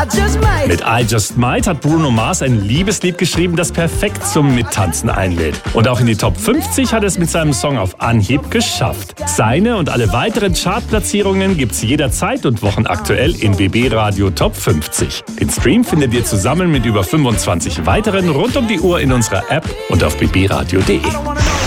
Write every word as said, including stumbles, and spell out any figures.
Mit I Just Might hat Bruno Mars ein Liebeslied geschrieben, das perfekt zum Mittanzen einlädt. Und auch in die Top fünfzig hat es mit seinem Song auf Anhieb geschafft. Seine und alle weiteren Chartplatzierungen gibt's jederzeit und wochenaktuell in B B Radio Top fünfzig. Den Stream findet ihr zusammen mit über fünfundzwanzig weiteren rund um die Uhr in unserer App und auf b b radio punkt d e.